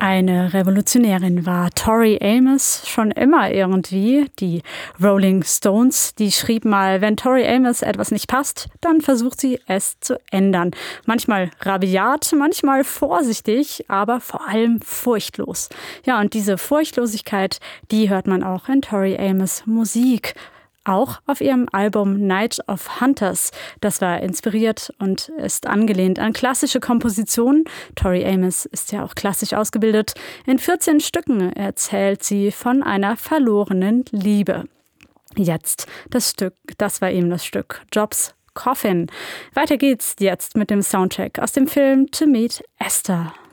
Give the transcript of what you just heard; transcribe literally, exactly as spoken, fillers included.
Eine Revolutionärin war Tori Amos schon immer irgendwie. Die Rolling Stones, die schrieb mal, wenn Tori Amos etwas nicht passt, dann versucht sie es zu ändern. Manchmal rabiat, manchmal vorsichtig, aber vor allem furchtlos. Ja, und diese Furchtlosigkeit, die hört man auch in Tori Amos Musik. Auch auf ihrem Album Night of Hunters. Das war inspiriert und ist angelehnt an klassische Kompositionen. Tori Amos ist ja auch klassisch ausgebildet. In vierzehn Stücken erzählt sie von einer verlorenen Liebe. Jetzt das Stück, das war eben das Stück Job's Coffin. Weiter geht's jetzt mit dem Soundtrack aus dem Film To Meet Esther.